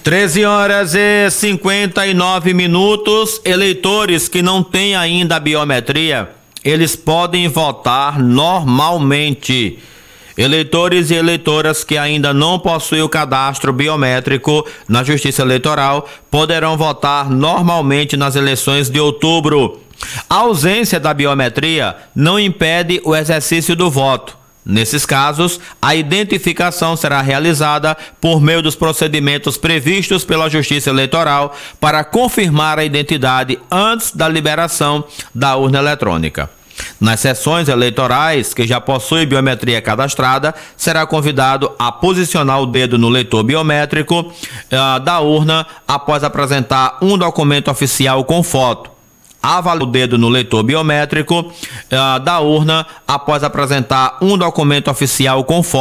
13h59. Eleitores que não têm ainda a biometria, eles podem votar normalmente. Eleitores e eleitoras que ainda não possuem o cadastro biométrico na Justiça Eleitoral poderão votar normalmente nas eleições de outubro. A ausência da biometria não impede o exercício do voto. Nesses casos, a identificação será realizada por meio dos procedimentos previstos pela Justiça Eleitoral para confirmar a identidade antes da liberação da urna eletrônica. Nas sessões eleitorais que já possuem biometria cadastrada, será convidado a posicionar o dedo no leitor biométrico da urna após apresentar um documento oficial com foto. Avaliar o dedo no leitor biométrico da urna após apresentar um documento oficial com foto.